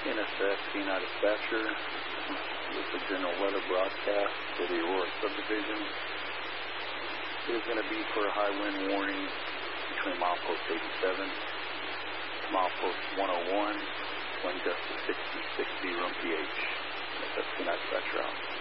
NSF Kenai Dispatcher with the general weather broadcast for the Aurora subdivision. It is going to be for a high wind warning between milepost 87 to milepost 101, wind gust to 60, room pH. NSF Kenai Dispatcher out.